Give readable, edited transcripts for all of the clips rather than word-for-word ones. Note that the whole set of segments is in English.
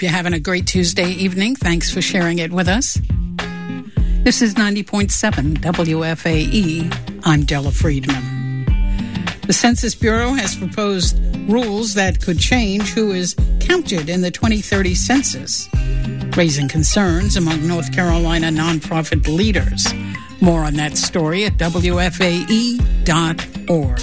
you're having a great Tuesday evening. Thanks for sharing it with us. This is 90.7 WFAE. I'm Della Friedman. The Census Bureau has proposed rules that could change who is counted in the 2030 census, raising concerns among North Carolina nonprofit leaders. More on that story at WFAE.org.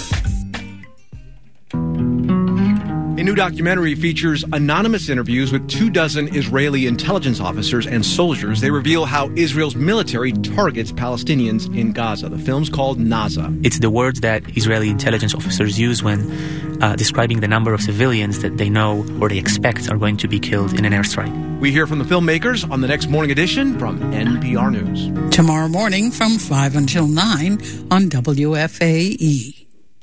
A new documentary features anonymous interviews with 24 Israeli intelligence officers and soldiers. They reveal how Israel's military targets Palestinians in Gaza. The film's called Naza. It's the words that Israeli intelligence officers use when describing the number of civilians that they know or they expect are going to be killed in an airstrike. We hear from the filmmakers on the next morning edition from NPR News. Tomorrow morning from 5 until 9 on WFAE.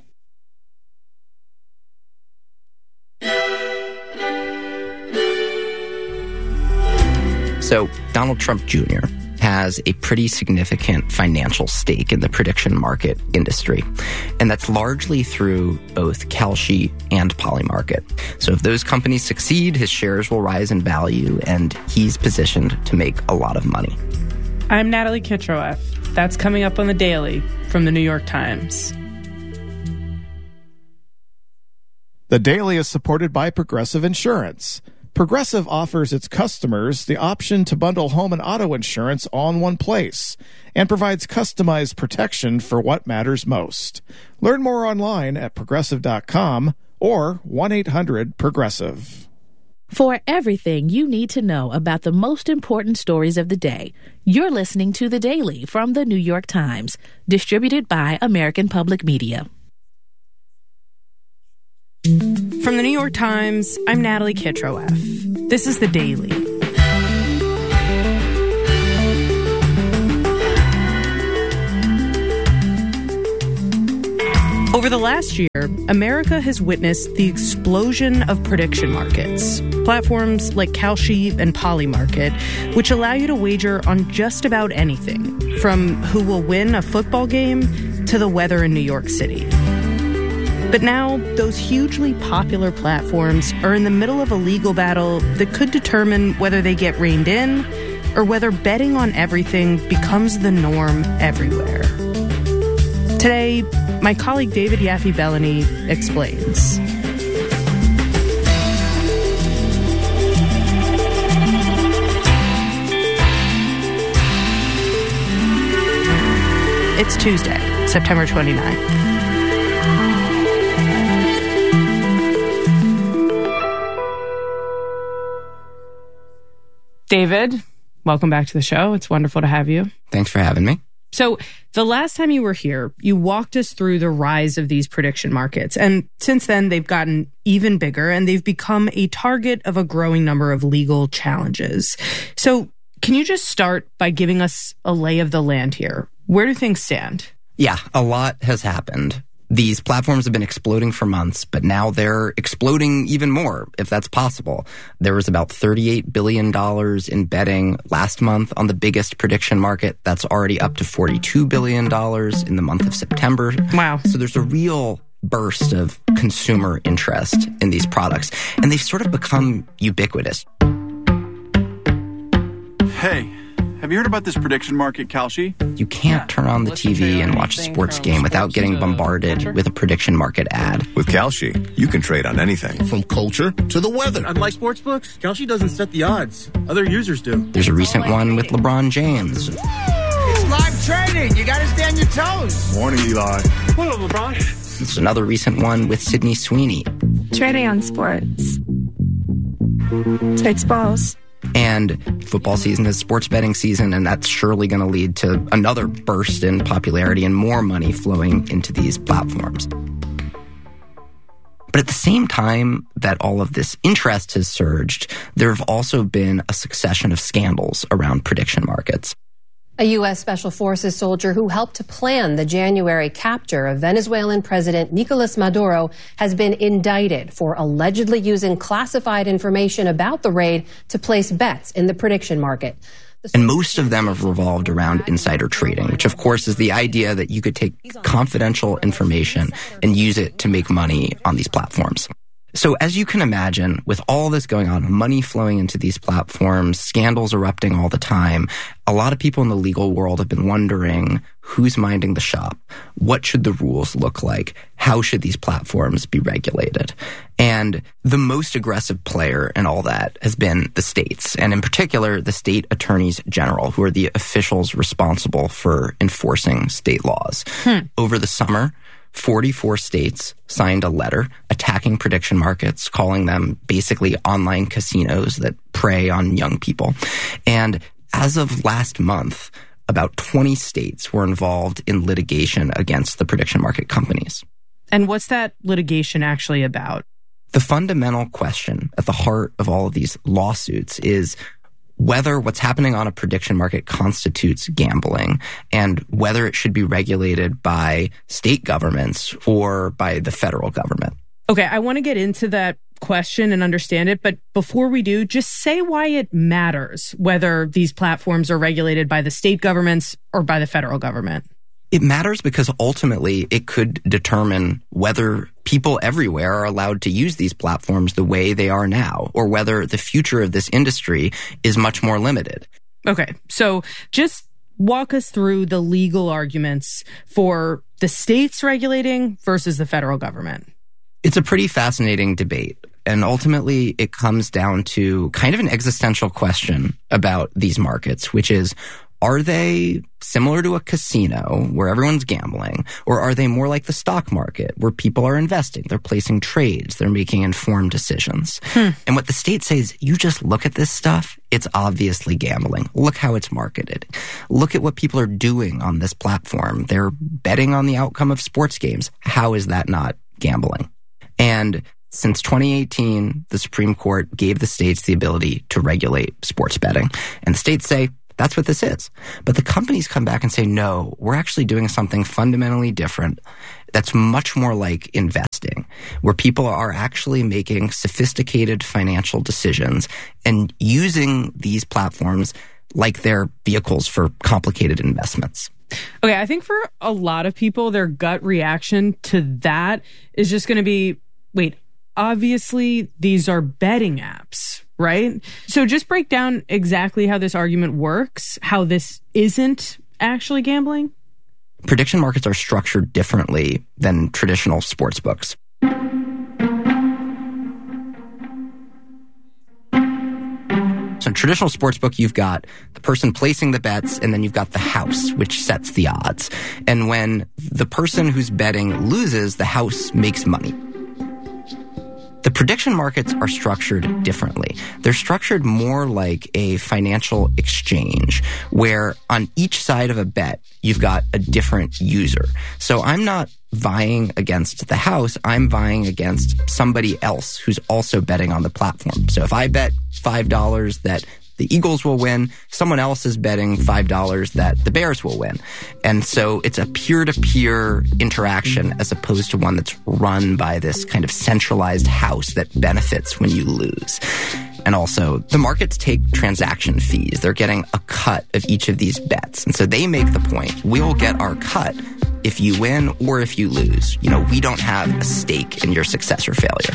So Donald Trump Jr. has a pretty significant financial stake in the prediction market industry. And that's largely through both Kalshi and Polymarket. So if those companies succeed, his shares will rise in value, and he's positioned to make a lot of money. I'm Natalie Kitroeff. That's coming up on The Daily from The New York Times. The Daily is supported by Progressive Insurance. Progressive offers its customers the option to bundle home and auto insurance all in one place and provides customized protection for what matters most. Learn more online at Progressive.com or 1-800-PROGRESSIVE. For everything you need to know about the most important stories of the day, you're listening to The Daily from The New York Times, distributed by American Public Media. From The New York Times, I'm Natalie Kitroeff. This is The Daily. Over the last year, America has witnessed the explosion of prediction markets. Platforms like Kalshi and Polymarket, which allow you to wager on just about anything, from who will win a football game to the weather in New York City. But now, those hugely popular platforms are in the middle of a legal battle that could determine whether they get reined in or whether betting on everything becomes the norm everywhere. Today, my colleague David Yaffe-Bellany explains. It's Tuesday, September 29th. David, welcome back to the show. It's wonderful to have you. Thanks for having me. So the last time you were here, you walked us through the rise of these prediction markets. And since then, they've gotten even bigger and they've become a target of a growing number of legal challenges. So can you just start by giving us a lay of the land here? Where do things stand? Yeah, a lot has happened. These platforms have been exploding for months, but now they're exploding even more, if that's possible. There was about $38 billion in betting last month on the biggest prediction market. That's already up to $42 billion in the month of September. Wow. So there's a real burst of consumer interest in these products, and they've sort of become ubiquitous. Hey. Have you heard about this prediction market, Kalshi? You can't turn on the TV and watch a sports game without getting bombarded with a prediction market ad. With Kalshi, you can trade on anything. From culture to the weather. Unlike sportsbooks, Kalshi doesn't set the odds. Other users do. There's a recent one with LeBron James. It's live trading. You got to stay on your toes. Morning, Eli. What up, LeBron? There's another recent one with Sydney Sweeney. Trading on sports. Takes balls. And football season is sports betting season, and that's surely going to lead to another burst in popularity and more money flowing into these platforms. But at the same time that all of this interest has surged, there have also been a succession of scandals around prediction markets. A U.S. Special Forces soldier who helped to plan the January capture of Venezuelan President Nicolas Maduro has been indicted for allegedly using classified information about the raid to place bets in the prediction market. And most of them have revolved around insider trading, which of course is the idea that you could take confidential information and use it to make money on these platforms. So as you can imagine, with all this going on, money flowing into these platforms, scandals erupting all the time, a lot of people in the legal world have been wondering who's minding the shop? What should the rules look like? How should these platforms be regulated? And the most aggressive player in all that has been the states, and in particular, the state attorneys general, who are the officials responsible for enforcing state laws. Over the summer, 44 states signed a letter attacking prediction markets, calling them basically online casinos that prey on young people. And as of last month, about 20 states were involved in litigation against the prediction market companies. And what's that litigation actually about? The fundamental question at the heart of all of these lawsuits is whether what's happening on a prediction market constitutes gambling and whether it should be regulated by state governments or by the federal government. Okay, I want to get into that question and understand it, but before we do, just say why it matters whether these platforms are regulated by the state governments or by the federal government. It matters because ultimately it could determine whether people everywhere are allowed to use these platforms the way they are now, or whether the future of this industry is much more limited. Okay, so just walk us through the legal arguments for the states regulating versus the federal government. It's a pretty fascinating debate. And ultimately, it comes down to kind of an existential question about these markets, which is, are they similar to a casino where everyone's gambling, or are they more like the stock market where people are investing, they're placing trades, they're making informed decisions? And what the state says, you just look at this stuff, it's obviously gambling. Look how it's marketed. Look at what people are doing on this platform. They're betting on the outcome of sports games. How is that not gambling? And since 2018, the Supreme Court gave the states the ability to regulate sports betting. And the states say, that's what this is. But the companies come back and say, no, we're actually doing something fundamentally different that's much more like investing, where people are actually making sophisticated financial decisions and using these platforms like they're vehicles for complicated investments. Okay, I think for a lot of people, their gut reaction to that is just going to be, wait, obviously these are betting apps, right? So just break down exactly how this argument works, how this isn't actually gambling. Prediction markets are structured differently than traditional sports books. So in traditional sportsbook, you've got the person placing the bets, and then you've got the house, which sets the odds. And when the person who's betting loses, the house makes money. The prediction markets are structured differently. They're structured more like a financial exchange, where on each side of a bet, you've got a different user. So I'm not vying against the house, I'm vying against somebody else who's also betting on the platform. So if I bet $5 that the Eagles will win, someone else is betting $5 that the Bears will win. And so it's a peer-to-peer interaction as opposed to one that's run by this kind of centralized house that benefits when you lose. And also, the markets take transaction fees. They're getting a cut of each of these bets. And so they make the point, we'll get our cut if you win or if you lose. You know, we don't have a stake in your success or failure.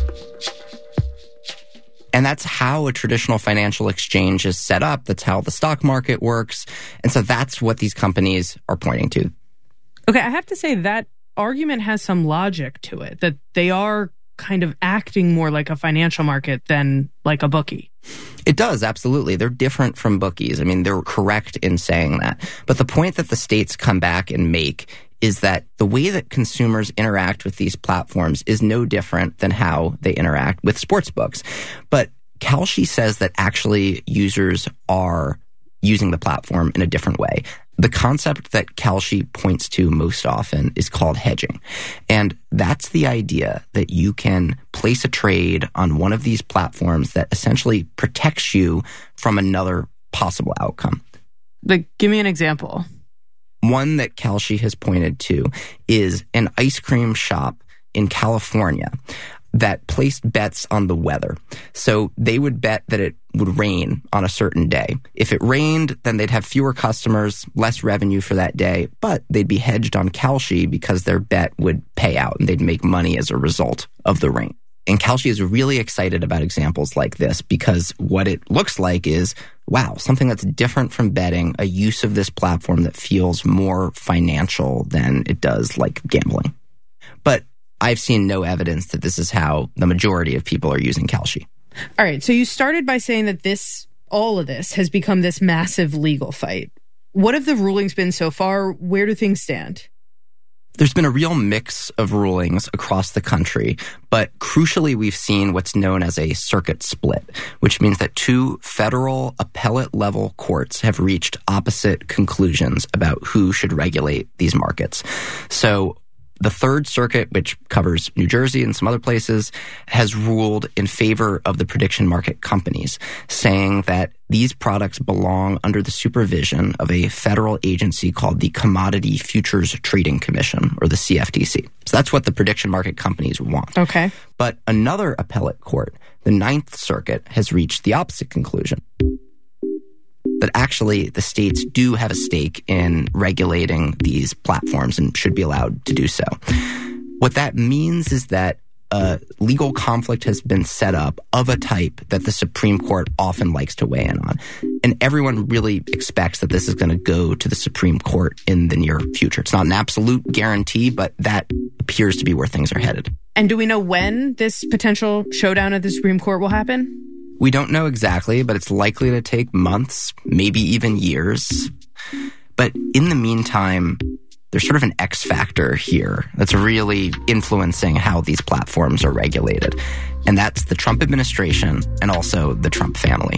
And that's how a traditional financial exchange is set up. That's how the stock market works. And so that's what these companies are pointing to. Okay, I have to say that argument has some logic to it, that they are kind of acting more like a financial market than like a bookie. It does, absolutely. They're different from bookies. I mean, they're correct in saying that. But the point that the states come back and make is that the way that consumers interact with these platforms is no different than how they interact with sports books. But Kalshi says that actually users are using the platform in a different way. The concept that Kalshi points to most often is called hedging. And that's the idea that you can place a trade on one of these platforms that essentially protects you from another possible outcome. Like, give me an example. One that Kalshi has pointed to is an ice cream shop in California that placed bets on the weather. So they would bet that it would rain on a certain day. If it rained, then they'd have fewer customers, less revenue for that day, but they'd be hedged on Kalshi because their bet would pay out and they'd make money as a result of the rain. And Kalshi is really excited about examples like this because what it looks like is, wow, something that's different from betting, a use of this platform that feels more financial than it does like gambling. But I've seen no evidence that this is how the majority of people are using Kalshi. All right, so you started by saying that all of this has become this massive legal fight. What have the rulings been so far? Where do things stand? There's been a real mix of rulings across the country, but crucially, we've seen what's known as a circuit split, which means that two federal appellate-level courts have reached opposite conclusions about who should regulate these markets. So the Third Circuit, which covers New Jersey and some other places, has ruled in favor of the prediction market companies, saying that these products belong under the supervision of a federal agency called the Commodity Futures Trading Commission, or the CFTC. So that's what the prediction market companies want. Okay. But another appellate court, the Ninth Circuit, has reached the opposite conclusion, that actually the states do have a stake in regulating these platforms and should be allowed to do so. What that means is that a legal conflict has been set up of a type that the Supreme Court often likes to weigh in on. And everyone really expects that this is going to go to the Supreme Court in the near future. It's not an absolute guarantee, but that appears to be where things are headed. And do we know when this potential showdown at the Supreme Court will happen? We don't know exactly, but it's likely to take months, maybe even years. But in the meantime, there's sort of an X factor here that's really influencing how these platforms are regulated. And that's the Trump administration and also the Trump family.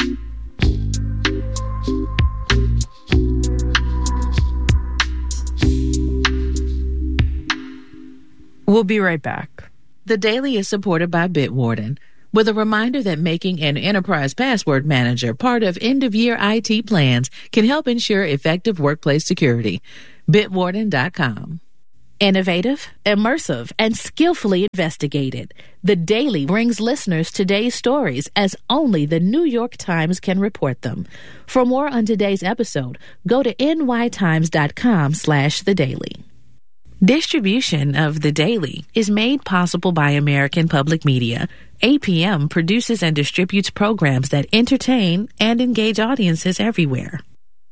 We'll be right back. The Daily is supported by Bitwarden, with a reminder that making an enterprise password manager part of end-of-year IT plans can help ensure effective workplace security. Bitwarden.com. Innovative, immersive, and skillfully investigated, The Daily brings listeners today's stories as only the New York Times can report them. For more on today's episode, go to nytimes.com/The Daily. Distribution of The Daily is made possible by American Public Media. APM produces and distributes programs that entertain and engage audiences everywhere.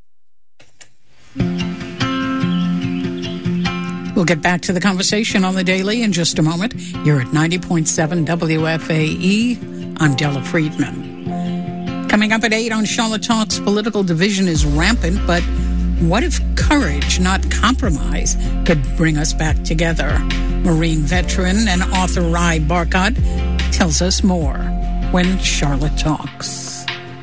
We'll get back to the conversation on The Daily in just a moment. You're at 90.7 WFAE. I'm Della Friedman. Coming up at 8 on Charlotte Talks, political division is rampant, but what if courage, not compromise, could bring us back together? Marine veteran and author Rai Barkat tells us more when Charlotte Talks.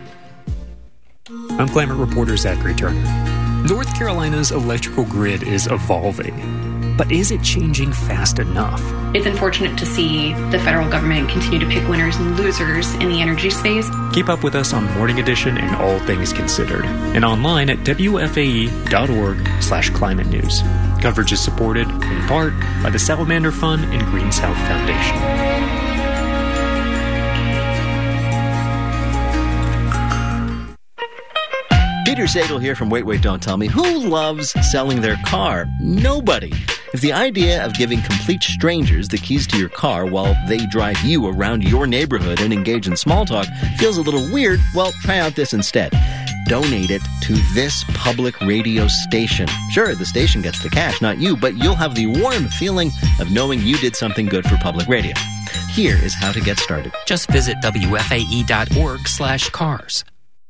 I'm climate reporter Zachary Turner. North Carolina's electrical grid is evolving, but is it changing fast enough? It's unfortunate to see the federal government continue to pick winners and losers in the energy space. Keep up with us on Morning Edition and All Things Considered, and online at WFAE.org/climate news. Coverage is supported, in part, by the Salamander Fund and Green South Foundation. Peter Sagal here from Wait, Don't Tell Me. Who loves selling their car? Nobody. If the idea of giving complete strangers the keys to your car while they drive you around your neighborhood and engage in small talk feels a little weird, well, try out this instead. Donate it to this public radio station. Sure, the station gets the cash, not you, but you'll have the warm feeling of knowing you did something good for public radio. Here is how to get started. Just visit WFAE.org/cars.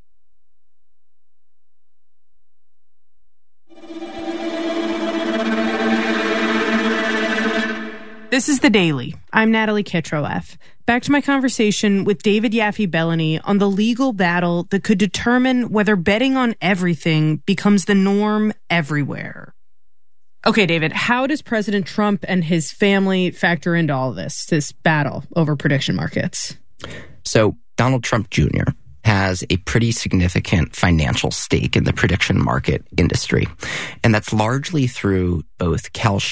This is The Daily. I'm Natalie Kitroeff. Back to my conversation with David Yaffe-Bellany on the legal battle that could determine whether betting on everything becomes the norm everywhere. Okay, David, how does President Trump and his family factor into all this battle over prediction markets? So Donald Trump Jr. has a pretty significant financial stake in the prediction market industry. And that's largely through both Kalshi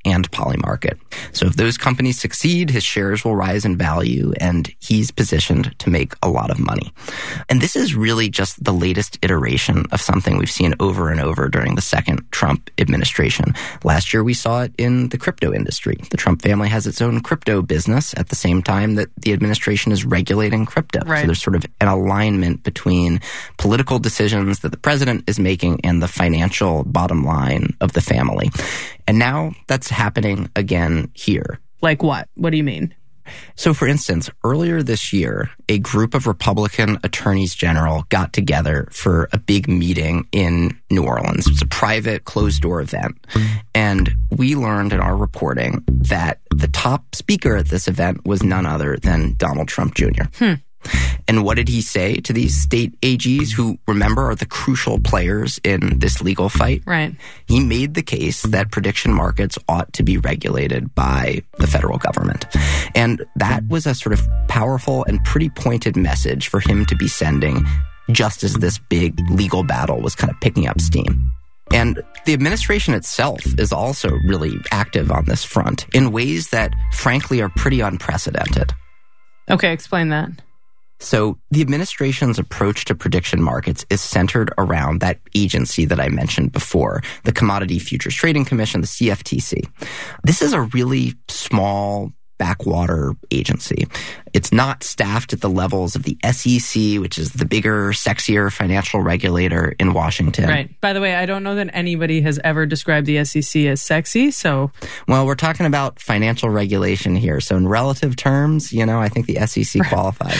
and Polymarket. So if those companies succeed, his shares will rise in value, and he's positioned to make a lot of money. And this is really just the latest iteration of something we've seen over and over during the second Trump administration. Last year, we saw it in the crypto industry. The Trump family has its own crypto business at the same time that the administration is regulating crypto. Right. So there's sort of an alignment between political decisions that the president is making and the financial bottom line of the family. And now that's happening again here. Like what? What do you mean? So, for instance, earlier this year, a group of Republican attorneys general got together for a big meeting in New Orleans. It was a private, closed-door event. And we learned in our reporting that the top speaker at this event was none other than Donald Trump Jr. And what did he say to these state AGs who, remember, are the crucial players in this legal fight? Right. He made the case that prediction markets ought to be regulated by the federal government. And that was a sort of powerful and pretty pointed message for him to be sending just as this big legal battle was kind of picking up steam. And the administration itself is also really active on this front in ways that, frankly, are pretty unprecedented. Okay, explain that. So the administration's approach to prediction markets is centered around that agency that I mentioned before, the Commodity Futures Trading Commission, the CFTC. This is a really small backwater agency. It's not staffed at the levels of the SEC, which is the bigger, sexier financial regulator in Washington. Right. By the way, I don't know that anybody has ever described the SEC as sexy, so... Well, we're talking about financial regulation here. So in relative terms, I think the SEC qualifies.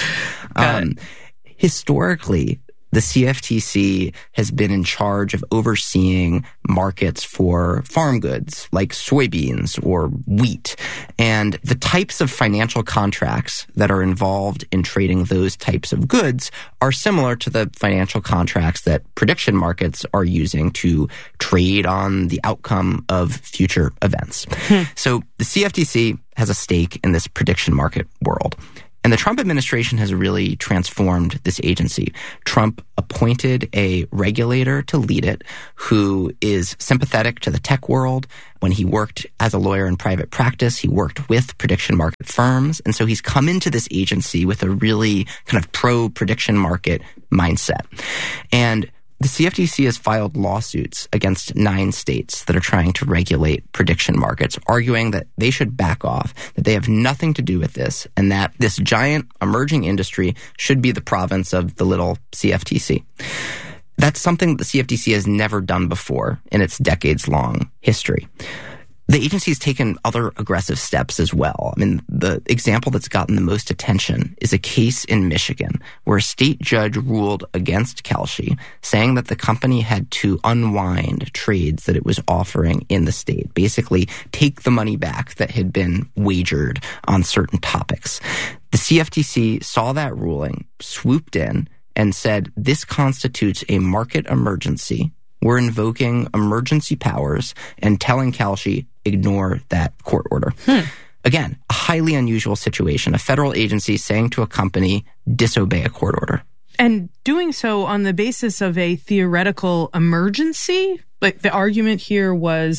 Historically, the CFTC has been in charge of overseeing markets for farm goods like soybeans or wheat. And the types of financial contracts that are involved in trading those types of goods are similar to the financial contracts that prediction markets are using to trade on the outcome of future events. So the CFTC has a stake in this prediction market world. And the Trump administration has really transformed this agency. Trump appointed a regulator to lead it who is sympathetic to the tech world. When he worked as a lawyer in private practice, he worked with prediction market firms. And so he's come into this agency with a really kind of pro-prediction market mindset. And the CFTC has filed lawsuits against 9 states that are trying to regulate prediction markets, arguing that they should back off, that they have nothing to do with this, and that this giant emerging industry should be the province of the little CFTC. That's something the CFTC has never done before in its decades-long history. The agency has taken other aggressive steps as well. I mean, the example that's gotten the most attention is a case in Michigan where a state judge ruled against Kalshi, saying that the company had to unwind trades that it was offering in the state, basically take the money back that had been wagered on certain topics. The CFTC saw that ruling, swooped in, and said this constitutes a market emergency. We're invoking emergency powers and telling Kalshi, ignore that court order. Again, a highly unusual situation. A federal agency saying to a company, disobey a court order. And doing so on the basis of a theoretical emergency? Like the argument here was,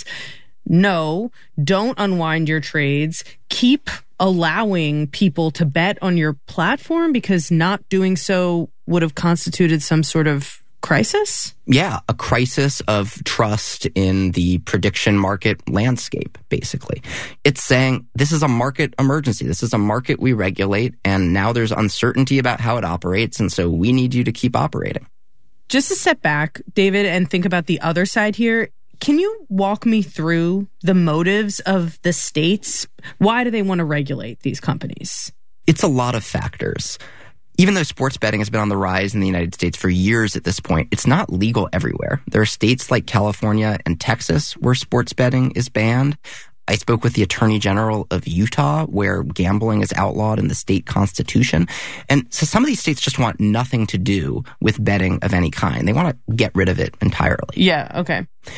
no, don't unwind your trades. Keep allowing people to bet on your platform because not doing so would have constituted some sort of crisis? Yeah, a crisis of trust in the prediction market landscape, basically. It's saying this is a market emergency. This is a market we regulate, and now there's uncertainty about how it operates, and so we need you to keep operating. Just to step back, David, and think about the other side here, can you walk me through the motives of the states? Why do they want to regulate these companies? It's a lot of factors. Even though sports betting has been on the rise in the United States for years at this point, it's not legal everywhere. There are states like California and Texas where sports betting is banned. I spoke with the Attorney General of Utah, where gambling is outlawed in the state constitution. And so some of these states just want nothing to do with betting of any kind. They want to get rid of it entirely. Yeah, okay.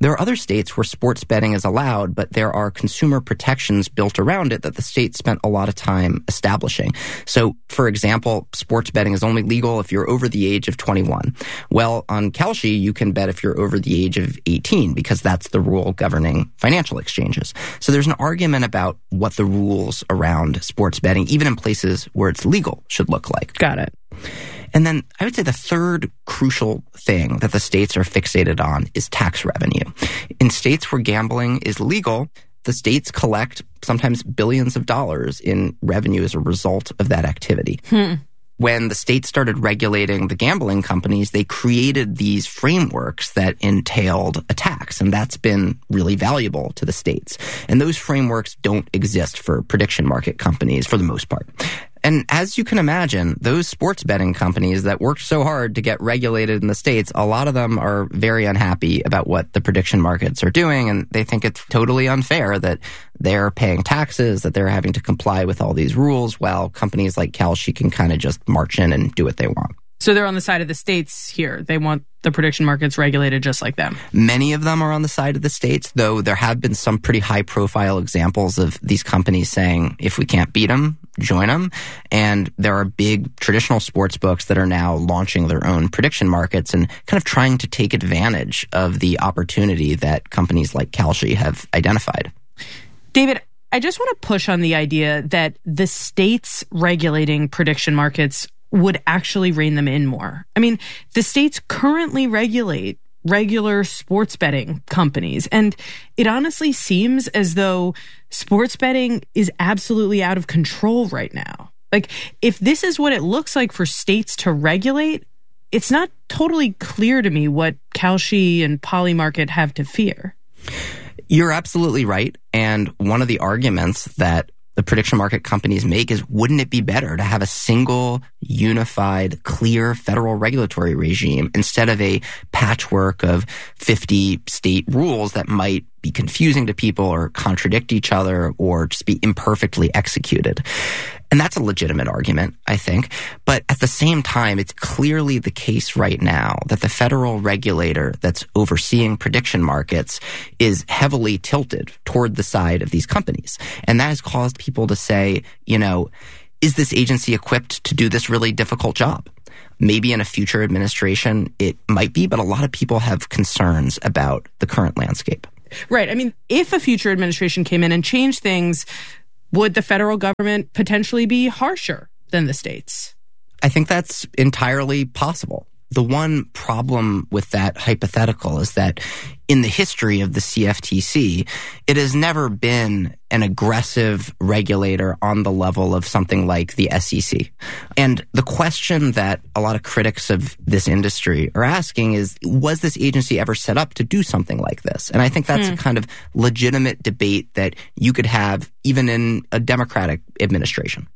There are other states where sports betting is allowed, but there are consumer protections built around it that the state spent a lot of time establishing. So, for example, sports betting is only legal if you're over the age of 21. Well, on Kalshi, you can bet if you're over the age of 18 because that's the rule governing financial exchanges. So there's an argument about what the rules around sports betting, even in places where it's legal, should look like. Got it. And then I would say the third crucial thing that the states are fixated on is tax revenue. In states where gambling is legal, the states collect sometimes billions of dollars in revenue as a result of that activity. When the states started regulating the gambling companies, they created these frameworks that entailed a tax, and that's been really valuable to the states. And those frameworks don't exist for prediction market companies for the most part. And as you can imagine, those sports betting companies that worked so hard to get regulated in the states, a lot of them are very unhappy about what the prediction markets are doing, and they think it's totally unfair that they're paying taxes, that they're having to comply with all these rules, while companies like Kalshi can kind of just march in and do what they want. So they're on the side of the states here. They want the prediction markets regulated just like them. Many of them are on the side of the states, though there have been some pretty high-profile examples of these companies saying, if we can't beat them, join them. And there are big traditional sports books that are now launching their own prediction markets and kind of trying to take advantage of the opportunity that companies like Kalshi have identified. David, I just want to push on the idea that the states regulating prediction markets would actually rein them in more. I mean, the states currently regulate regular sports betting companies, and it honestly seems as though sports betting is absolutely out of control right now. Like, if this is what it looks like for states to regulate, it's not totally clear to me what Kalshi and Polymarket have to fear. You're absolutely right. And one of the arguments that the prediction market companies make is, wouldn't it be better to have a single, unified, clear federal regulatory regime instead of a patchwork of 50 state rules that might be confusing to people or contradict each other or just be imperfectly executed? And that's a legitimate argument, I think. But at the same time, it's clearly the case right now that the federal regulator that's overseeing prediction markets is heavily tilted toward the side of these companies. And that has caused people to say, you know, is this agency equipped to do this really difficult job? Maybe in a future administration it might be, but a lot of people have concerns about the current landscape. Right. I mean, if a future administration came in and changed things, would the federal government potentially be harsher than the states? I think that's entirely possible. The one problem with that hypothetical is that in the history of the CFTC, it has never been an aggressive regulator on the level of something like the SEC. And the question that a lot of critics of this industry are asking is, was this agency ever set up to do something like this? And I think that's a kind of legitimate debate that you could have even in a Democratic administration.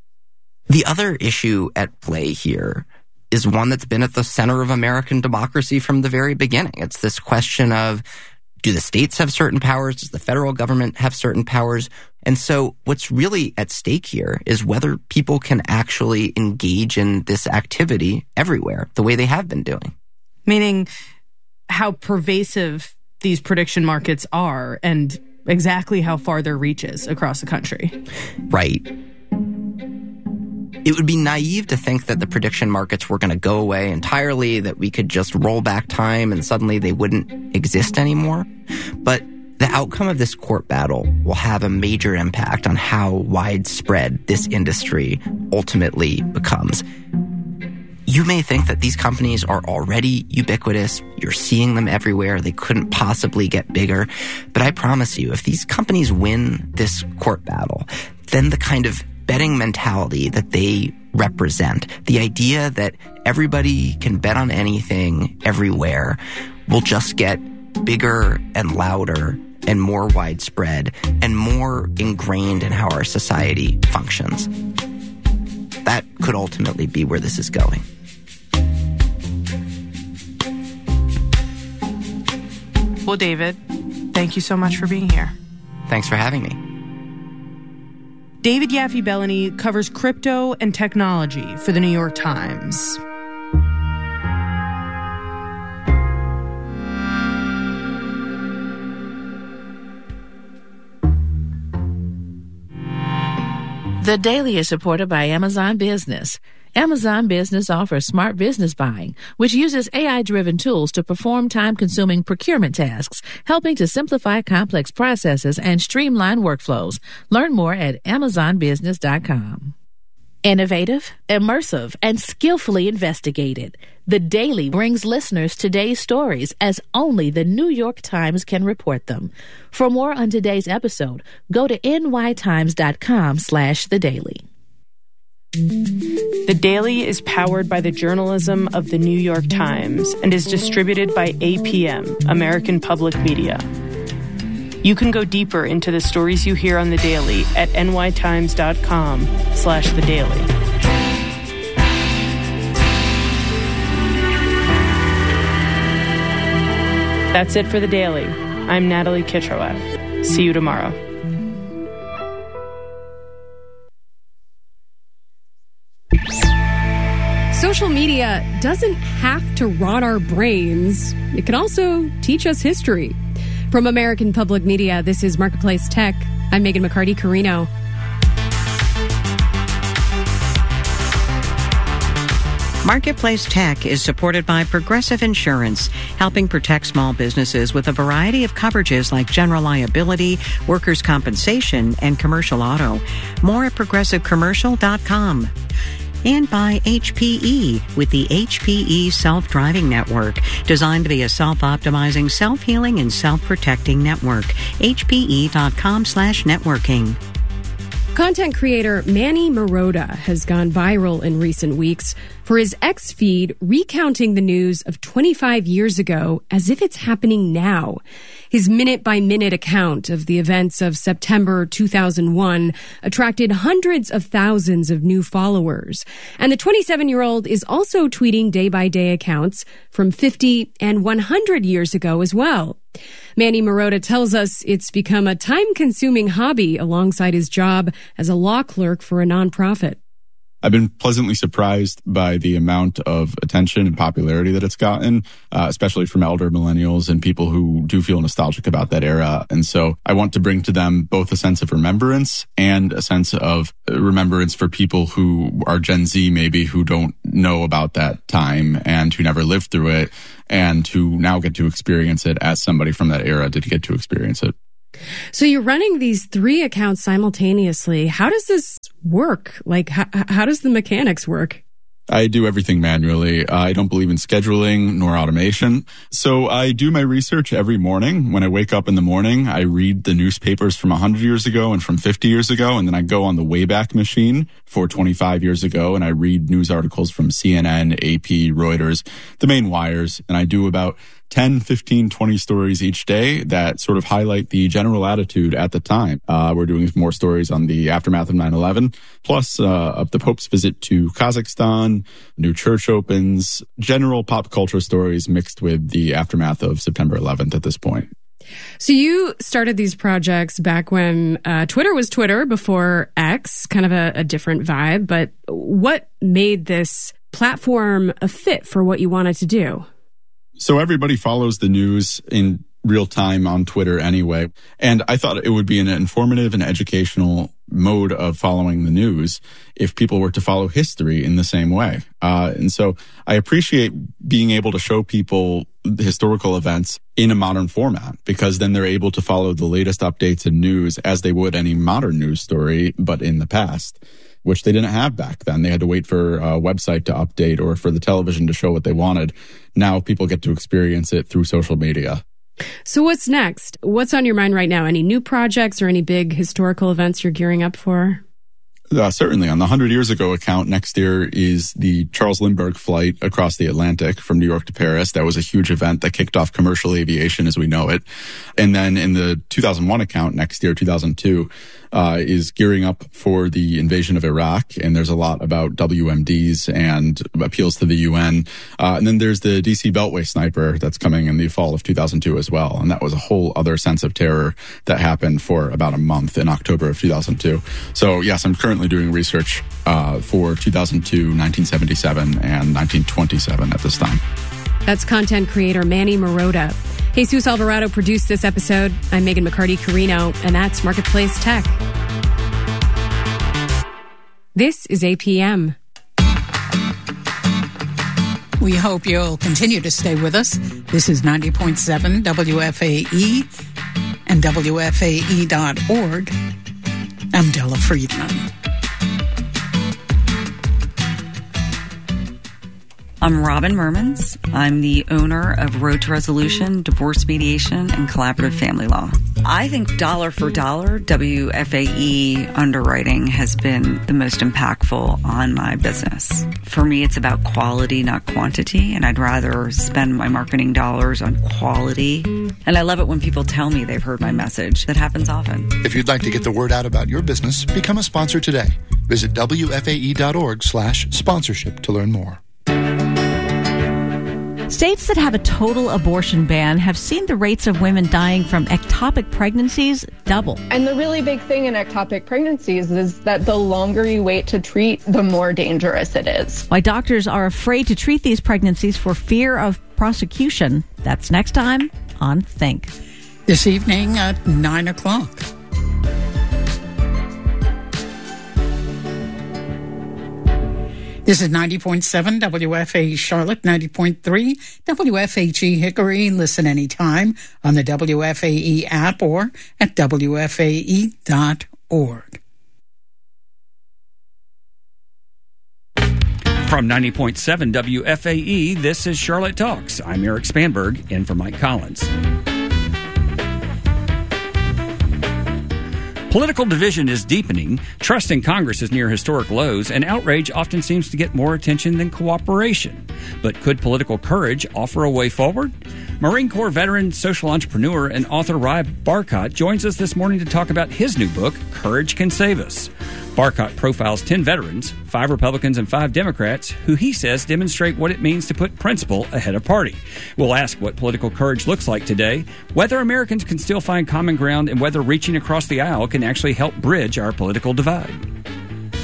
The other issue at play here is one that's been at the center of American democracy from the very beginning. It's this question of, do the states have certain powers? Does the federal government have certain powers? And so what's really at stake here is whether people can actually engage in this activity everywhere, the way they have been doing. Meaning how pervasive these prediction markets are and exactly how far their reach is across the country. Right. It would be naive to think that the prediction markets were going to go away entirely, that we could just roll back time and suddenly they wouldn't exist anymore. But the outcome of this court battle will have a major impact on how widespread this industry ultimately becomes. You may think that these companies are already ubiquitous. You're seeing them everywhere. They couldn't possibly get bigger. But I promise you, if these companies win this court battle, then the kind of betting mentality that they represent, the idea that everybody can bet on anything everywhere, will just get bigger and louder and more widespread and more ingrained in how our society functions. That could ultimately be where this is going. Well, David, thank you so much for being here. Thanks for having me. David Yaffe-Bellany covers crypto and technology for the New York Times. The Daily is supported by Amazon Business. Amazon Business offers smart business buying, which uses AI-driven tools to perform time-consuming procurement tasks, helping to simplify complex processes and streamline workflows. Learn more at amazonbusiness.com. Innovative, immersive, and skillfully investigated. The Daily brings listeners today's stories as only the New York Times can report them. For more on today's episode, go to nytimes.com/The Daily. The Daily is powered by the journalism of the New York Times and is distributed by APM, American Public Media. You can go deeper into the stories you hear on The Daily at nytimes.com/The Daily. That's it for The Daily. I'm Natalie Kitroeff. See you tomorrow. Social media doesn't have to rot our brains. It can also teach us history. From American Public Media, this is Marketplace Tech. I'm Megan McCarty-Carino. Marketplace Tech is supported by Progressive Insurance, helping protect small businesses with a variety of coverages like general liability, workers' compensation, and commercial auto. More at progressivecommercial.com. And by HPE with the HPE Self-Driving Network, designed to be a self-optimizing, self-healing, and self-protecting network. HPE.com/networking. Content creator Manny Marotta has gone viral in recent weeks for his X feed recounting the news of 25 years ago as if it's happening now. His minute-by-minute account of the events of September 2001 attracted hundreds of thousands of new followers. And the 27-year-old is also tweeting day-by-day accounts from 50 and 100 years ago as well. Manny Marotta tells us it's become a time-consuming hobby alongside his job as a law clerk for a nonprofit. I've been pleasantly surprised by the amount of attention and popularity that it's gotten, especially from elder millennials and people who do feel nostalgic about that era. And so I want to bring to them both a sense of remembrance and a sense of remembrance for people who are Gen Z, maybe, who don't know about that time and who never lived through it and who now get to experience it as somebody from that era did get to experience it. So you're running these 3 accounts simultaneously. How does this work? Like, how does the mechanics work? I do everything manually. I don't believe in scheduling nor automation. So I do my research every morning. When I wake up in the morning, I read the newspapers from 100 years ago and from 50 years ago. And then I go on the Wayback Machine for 25 years ago. And I read news articles from CNN, AP, Reuters, the main wires. And I do about 10, 15, 20 stories each day that sort of highlight the general attitude at the time. We're doing more stories on the aftermath of 9/11, plus of the Pope's visit to Kazakhstan, new church opens, general pop culture stories mixed with the aftermath of September 11th at this point. So you started these projects back when Twitter was Twitter, before X, kind of a different vibe. But what made this platform a fit for what you wanted to do? So everybody follows the news in real time on Twitter anyway. And I thought it would be an informative and educational mode of following the news if people were to follow history in the same way. And so I appreciate being able to show people the historical events in a modern format, because then they're able to follow the latest updates and news as they would any modern news story, but in the past, which they didn't have back then. They had to wait for a website to update or for the television to show what they wanted. Now people get to experience it through social media. So what's next? What's on your mind right now? Any new projects or any big historical events you're gearing up for? Certainly. On the 100 Years Ago account, next year is the Charles Lindbergh flight across the Atlantic from New York to Paris. That was a huge event that kicked off commercial aviation as we know it. And then in the 2001 account, next year, 2002, is gearing up for the invasion of Iraq. And there's a lot about WMDs and appeals to the UN. And then there's the DC Beltway sniper that's coming in the fall of 2002 as well. And that was a whole other sense of terror that happened for about a month in October of 2002. So yes, I'm currently doing research for 2002, 1977, and 1927 at this time. That's content creator Manny Marotta. Jesus Alvarado produced this episode. I'm Megan McCarty-Carino, and that's Marketplace Tech. This is APM. We hope you'll continue to stay with us. This is 90.7 WFAE and WFAE.org. I'm Della Friedman. I'm Robin Mermans. I'm the owner of Road to Resolution, Divorce Mediation, and Collaborative Family Law. I think dollar for dollar, WFAE underwriting has been the most impactful on my business. For me, it's about quality, not quantity, and I'd rather spend my marketing dollars on quality. And I love it when people tell me they've heard my message. That happens often. If you'd like to get the word out about your business, become a sponsor today. Visit WFAE.org/sponsorship to learn more. States that have a total abortion ban have seen the rates of women dying from ectopic pregnancies double. And the really big thing in ectopic pregnancies is that the longer you wait to treat, the more dangerous it is. Why doctors are afraid to treat these pregnancies for fear of prosecution. That's next time on Think. This evening at 9 o'clock. This is 90.7 WFAE Charlotte, 90.3 WFHE Hickory. Listen anytime on the WFAE app or at WFAE.org. From 90.7 WFAE, this is Charlotte Talks. I'm Eric Spanberg, in for Mike Collins. Political division is deepening, trust in Congress is near historic lows, and outrage often seems to get more attention than cooperation. But could political courage offer a way forward? Marine Corps veteran, social entrepreneur, and author Ry Barkott joins us this morning to talk about his new book, Courage Can Save Us. Barkott profiles 10 veterans, 5 Republicans and 5 Democrats, who he says demonstrate what it means to put principle ahead of party. We'll ask what political courage looks like today, whether Americans can still find common ground, and whether reaching across the aisle can actually help bridge our political divide.